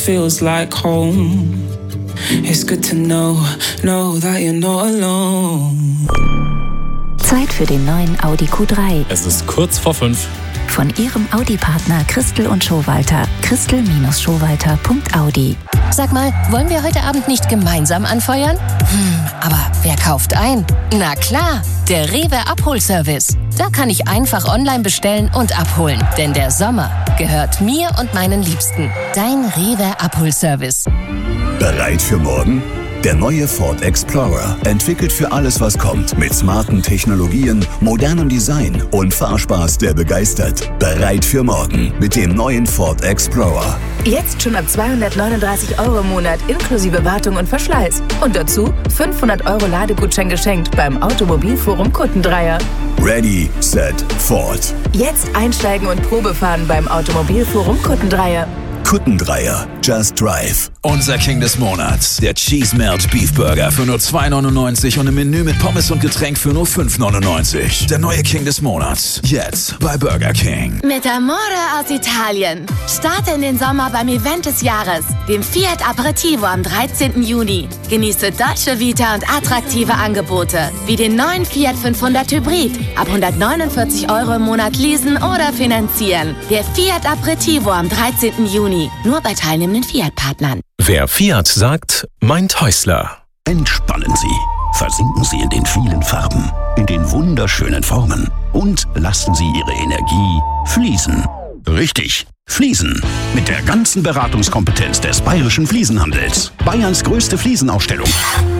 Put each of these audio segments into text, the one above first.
feels like home. It's good to know that you're not alone. Zeit für den neuen Audi Q3. Es ist kurz vor 5. Von Ihrem Audi-Partner Christel und Schowalter. Christel-Schowalter.audi. Sag mal, wollen wir heute Abend nicht gemeinsam anfeuern? Aber wer kauft ein? Na klar, der Rewe Abholservice. Da kann ich einfach online bestellen und abholen. Denn der Sommer gehört mir und meinen Liebsten. Dein Rewe Abholservice. Bereit für morgen? Der neue Ford Explorer, entwickelt für alles, was kommt, mit smarten Technologien, modernem Design und Fahrspaß, der begeistert. Bereit für morgen mit dem neuen Ford Explorer. Jetzt schon ab 239 € im Monat, inklusive Wartung und Verschleiß. Und dazu 500 € Ladegutschein geschenkt beim Automobilforum Kuttendreier. Ready, set, Ford. Jetzt einsteigen und Probefahren beim Automobilforum Kuttendreier. Kuttendreier, just drive. Unser King des Monats, der Cheese Melt Beef Burger für nur 2,99 und im Menü mit Pommes und Getränk für nur 5,99. Der neue King des Monats, jetzt bei Burger King. Mit Amore aus Italien. Starte in den Sommer beim Event des Jahres, dem Fiat Aperitivo am 13. Juni. Genieße Dolce Vita und attraktive Angebote, wie den neuen Fiat 500 Hybrid, ab 149 € im Monat leasen oder finanzieren. Der Fiat Aperitivo am 13. Juni, nur bei teilnehmenden Fiat-Partnern. Wer Fiat sagt, meint Häusler. Entspannen Sie. Versinken Sie in den vielen Farben, in den wunderschönen Formen und lassen Sie Ihre Energie fließen. Richtig, fließen. Mit der ganzen Beratungskompetenz des Bayerischen Fliesenhandels. Bayerns größte Fliesenausstellung.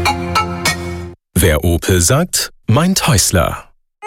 Wer Opel sagt, meint Häusler.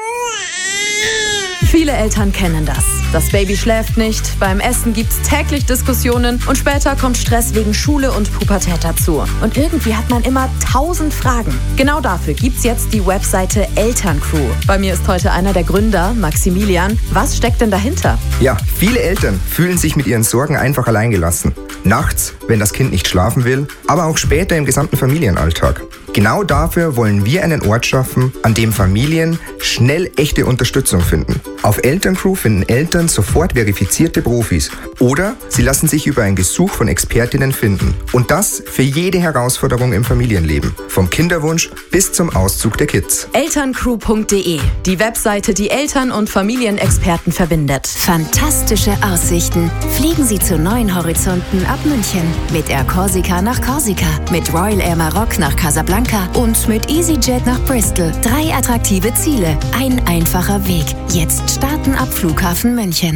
Viele Eltern kennen das. Das Baby schläft nicht, beim Essen gibt's täglich Diskussionen und später kommt Stress wegen Schule und Pubertät dazu. Und irgendwie hat man immer 1000 Fragen. Genau dafür gibt's jetzt die Webseite Elterncrew. Bei mir ist heute einer der Gründer, Maximilian. Was steckt denn dahinter? Ja, viele Eltern fühlen sich mit ihren Sorgen einfach alleingelassen. Nachts, wenn das Kind nicht schlafen will, aber auch später im gesamten Familienalltag. Genau dafür wollen wir einen Ort schaffen, an dem Familien schnell echte Unterstützung finden. Auf Elterncrew finden Eltern sofort verifizierte Profis oder sie lassen sich über ein Gesuch von Expertinnen finden. Und das für jede Herausforderung im Familienleben, vom Kinderwunsch bis zum Auszug der Kids. Elterncrew.de, die Webseite, die Eltern- und Familienexperten verbindet. Fantastische Aussichten. Fliegen Sie zu neuen Horizonten ab München. Mit Air Corsica nach Korsika, mit Royal Air Maroc nach Casablanca und mit EasyJet nach Bristol. 3 attraktive Ziele, ein einfacher Weg. Jetzt starten ab Flughafen München.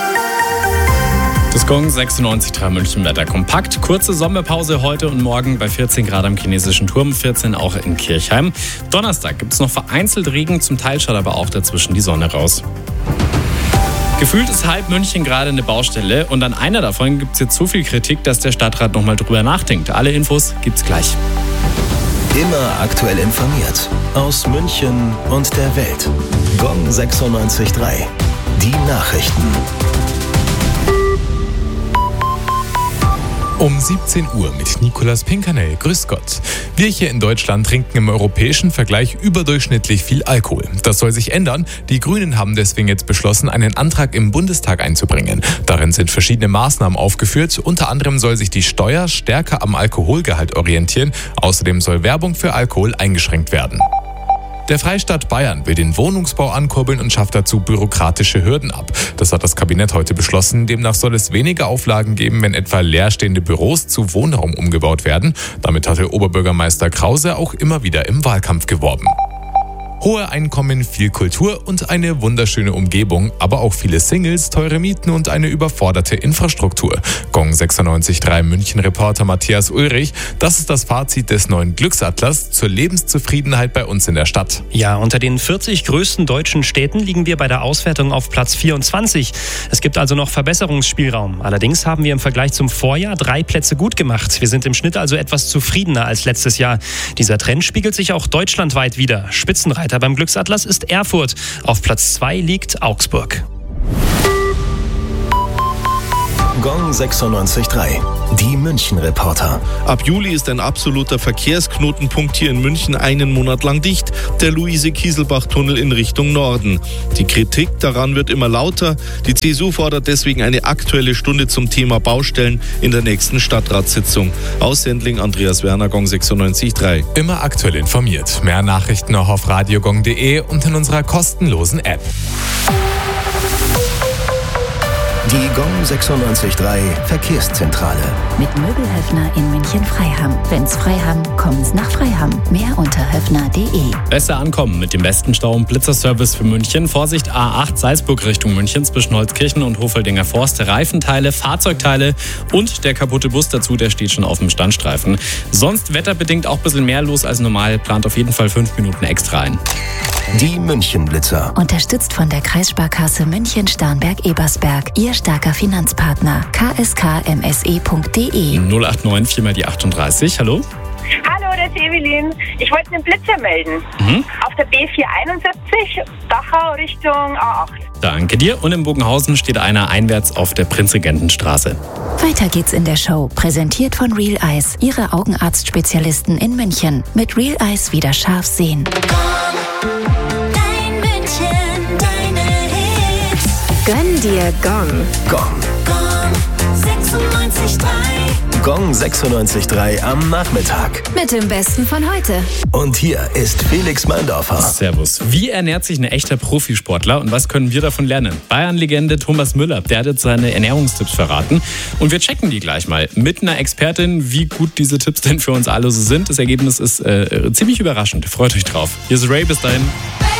Das Gong 96,3 München Wetter kompakt. Kurze Sommerpause heute und morgen bei 14 Grad am Chinesischen Turm, 14 auch in Kirchheim. Donnerstag gibt es noch vereinzelt Regen, zum Teil schaut aber auch dazwischen die Sonne raus. Gefühlt ist halb München gerade eine Baustelle und an einer davon gibt es jetzt so viel Kritik, dass der Stadtrat nochmal drüber nachdenkt. Alle Infos gibt's gleich. Immer aktuell informiert. Aus München und der Welt. Gong 96,3. Die Nachrichten. Um 17 Uhr mit Nicolas Pinkernell. Grüß Gott. Wir hier in Deutschland trinken im europäischen Vergleich überdurchschnittlich viel Alkohol. Das soll sich ändern. Die Grünen haben deswegen jetzt beschlossen, einen Antrag im Bundestag einzubringen. Darin sind verschiedene Maßnahmen aufgeführt. Unter anderem soll sich die Steuer stärker am Alkoholgehalt orientieren. Außerdem soll Werbung für Alkohol eingeschränkt werden. Der Freistaat Bayern will den Wohnungsbau ankurbeln und schafft dazu bürokratische Hürden ab. Das hat das Kabinett heute beschlossen. Demnach soll es weniger Auflagen geben, wenn etwa leerstehende Büros zu Wohnraum umgebaut werden. Damit hatte Oberbürgermeister Krause auch immer wieder im Wahlkampf geworben. Hohe Einkommen, viel Kultur und eine wunderschöne Umgebung, aber auch viele Singles, teure Mieten und eine überforderte Infrastruktur. Gong 96,3 München-Reporter Matthias Ulrich, das ist das Fazit des neuen Glücksatlas zur Lebenszufriedenheit bei uns in der Stadt. Ja, unter den 40 größten deutschen Städten liegen wir bei der Auswertung auf Platz 24. Es gibt also noch Verbesserungsspielraum. Allerdings haben wir im Vergleich zum Vorjahr 3 Plätze gut gemacht. Wir sind im Schnitt also etwas zufriedener als letztes Jahr. Dieser Trend spiegelt sich auch deutschlandweit wider. Spitzenreiter beim Glücksatlas ist Erfurt. Auf Platz 2 liegt Augsburg. Gong 96,3. Die München-Reporter. Ab Juli ist ein absoluter Verkehrsknotenpunkt hier in München einen Monat lang dicht, der Luise-Kieselbach-Tunnel in Richtung Norden. Die Kritik daran wird immer lauter. Die CSU fordert deswegen eine aktuelle Stunde zum Thema Baustellen in der nächsten Stadtratssitzung. Aus Sendling, Andreas Werner, Gong 96.3. Immer aktuell informiert. Mehr Nachrichten auch auf radiogong.de und in unserer kostenlosen App. Die Gong 96.3 Verkehrszentrale. Mit Möbelhöfner in München-Freiham. Wenn's Freiham, kommen's nach Freiham. Mehr unter höfner.de. Besser ankommen mit dem besten Stau- und Blitzerservice für München. Vorsicht A8 Salzburg Richtung München zwischen Holzkirchen und Hofeldinger Forst. Reifenteile, Fahrzeugteile und der kaputte Bus dazu, der steht schon auf dem Standstreifen. Sonst wetterbedingt auch ein bisschen mehr los als normal. Plant auf jeden Fall 5 Minuten extra ein. Die München-Blitzer. Unterstützt von der Kreissparkasse München-Starnberg-Ebersberg. Ihr starker Finanzpartner. kskmse.de. 089 4 mal die 38. Hallo? Hallo, das ist Evelyn. Ich wollte einen Blitzer melden. Auf der B471, Dachau Richtung A8. Danke dir. Und in Bogenhausen steht einer einwärts auf der Prinzregentenstraße. Weiter geht's in der Show. Präsentiert von Real Eyes. Ihre Augenarztspezialisten in München. Mit Real Eyes wieder scharf sehen. Dein München, deine Hits. Gönn dir Gong. Gong. Gong 96.3. Gong 96.3 am Nachmittag. Mit dem Besten von heute. Und hier ist Felix Meindorfer. Servus. Wie ernährt sich ein echter Profisportler und was können wir davon lernen? Bayern-Legende Thomas Müller, der hat jetzt seine Ernährungstipps verraten. Und wir checken die gleich mal mit einer Expertin, wie gut diese Tipps denn für uns alle so sind. Das Ergebnis ist ziemlich überraschend. Freut euch drauf. Hier ist Ray, bis dahin.